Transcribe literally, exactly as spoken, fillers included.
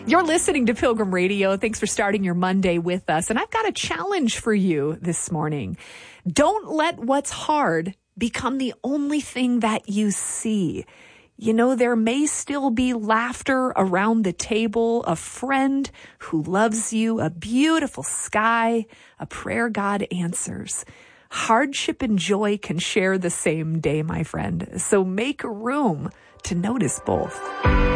You're listening to Pilgrim Radio. Thanks for starting your Monday with us. And I've got a challenge for you this morning. Don't let what's hard become the only thing that you see. You know, there may still be laughter around the table, a friend who loves you, a beautiful sky, a prayer God answers. Hardship and joy can share the same day, my friend. So make room to notice both.